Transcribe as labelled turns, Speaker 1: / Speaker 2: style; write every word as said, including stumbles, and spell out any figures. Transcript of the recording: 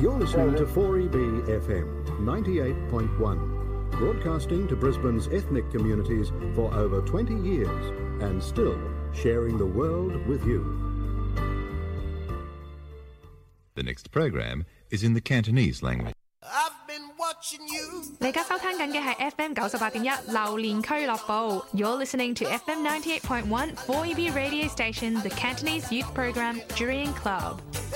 Speaker 1: You're listening to four E B F M ninety-eight point one, broadcasting to Brisbane's ethnic communities for over twenty years and still sharing the world with you.
Speaker 2: The next program is in the Cantonese language.
Speaker 3: I've been watching you.
Speaker 4: 你而家收聽緊嘅係 F M 九十八點一榴蓮俱樂部。You're listening to F M ninety-eight point one four E B radio station, the Cantonese youth program, Jurian Club.